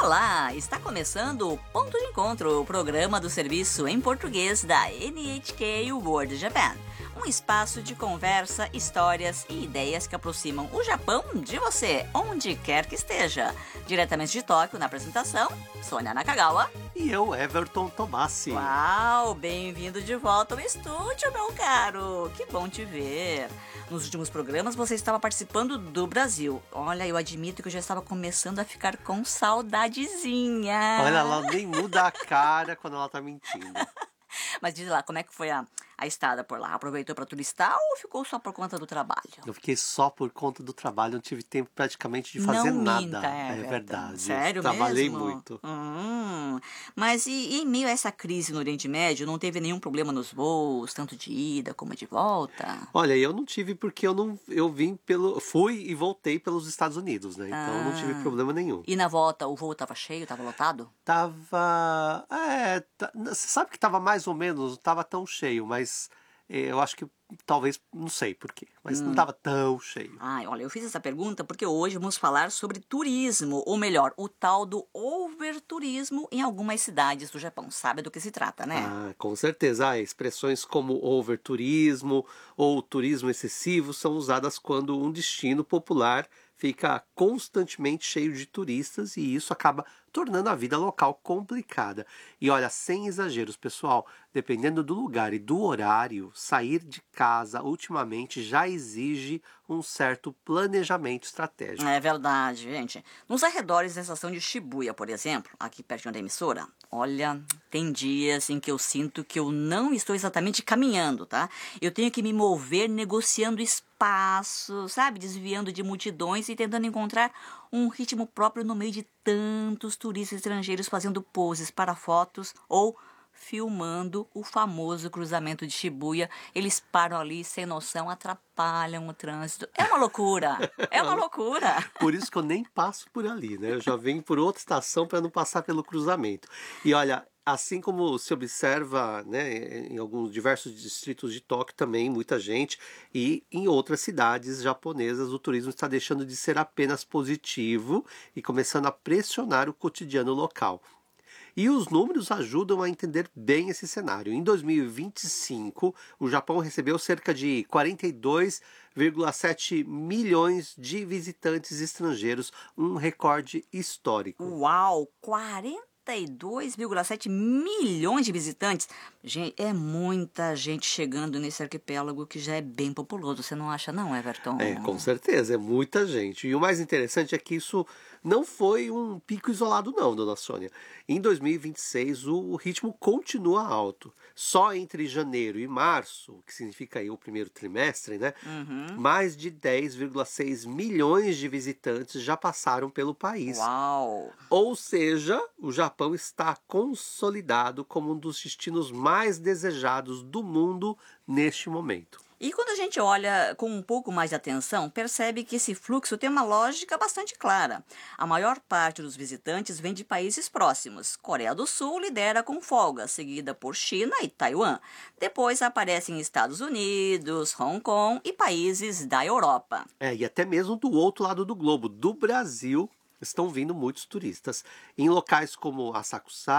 Olá, está começando o Ponto de Encontro, o programa do serviço em português da NHK World Japan. Um espaço de conversa, histórias e ideias que aproximam o Japão de você, onde quer que esteja. Diretamente de Tóquio, na apresentação, Sônia Nakagawa. E eu, Everton Tomassi. Uau, bem-vindo de volta ao estúdio, meu caro. Que bom te ver. Nos últimos programas você estava participando do Brasil. Olha, eu admito que eu já estava começando a ficar com saudadezinha. Olha, ela nem muda a cara quando ela tá mentindo. Mas diz lá, como é que foi a estada por lá? Aproveitou para turistar ou ficou só por conta do trabalho? Eu fiquei só por conta do trabalho, não tive tempo praticamente de fazer não nada. Minta, é verdade. Sério Trabalhei mesmo? muito. Mas e em meio a essa crise no Oriente Médio, não teve nenhum problema nos voos, tanto de ida como de volta? Olha, eu não tive porque fui e voltei pelos Estados Unidos, né? Então não tive problema nenhum. E na volta, o voo estava cheio, estava lotado? Você sabe que tava mais ou menos, não tava tão cheio, mas eu acho que talvez, não sei por quê, mas não tava tão cheio. Olha, eu fiz essa pergunta porque hoje vamos falar sobre turismo, ou melhor, o tal do overturismo em algumas cidades do Japão. Sabe do que se trata, né? Com certeza. Expressões como overturismo ou turismo excessivo são usadas quando um destino popular fica constantemente cheio de turistas e isso acaba tornando a vida local complicada. E olha, sem exageros, pessoal, dependendo do lugar e do horário, sair de casa ultimamente já exige um certo planejamento estratégico. É verdade, gente. Nos arredores da estação de Shibuya, por exemplo, aqui pertinho da emissora, olha, tem dias em que eu sinto que eu não estou exatamente caminhando, tá? Eu tenho que me mover negociando espaço, sabe? Desviando de multidões e tentando encontrar um ritmo próprio no meio de tantos turistas estrangeiros fazendo poses para fotos ou filmando o famoso cruzamento de Shibuya. Eles param ali sem noção, atrapalham o trânsito. É uma loucura, é uma loucura. Por isso que eu nem passo por ali, né? Eu já venho por outra estação para não passar pelo cruzamento. E olha, assim como se observa, né, em alguns diversos distritos de Tóquio também, muita gente, e em outras cidades japonesas o turismo está deixando de ser apenas positivo e começando a pressionar o cotidiano local. E os números ajudam a entender bem esse cenário. Em 2025, o Japão recebeu cerca de 42,7 milhões de visitantes estrangeiros, um recorde histórico. Uau, 42,7 milhões de visitantes. Gente, é muita gente chegando nesse arquipélago que já é bem populoso. Você não acha não, Everton? Com certeza, é muita gente. E o mais interessante é que isso não foi um pico isolado não, dona Sônia. Em 2026, o ritmo continua alto. Só entre janeiro e março, que significa aí o primeiro trimestre, né? Mais de 10,6 milhões de visitantes já passaram pelo país. Uau! Ou seja, o Japão está consolidado como um dos destinos mais desejados do mundo neste momento. E quando a gente olha com um pouco mais de atenção, percebe que esse fluxo tem uma lógica bastante clara. A maior parte dos visitantes vem de países próximos. Coreia do Sul lidera com folga, seguida por China e Taiwan. Depois aparecem Estados Unidos, Hong Kong e países da Europa. E até mesmo do outro lado do globo, do Brasil, estão vindo muitos turistas. Em locais como Asakusa,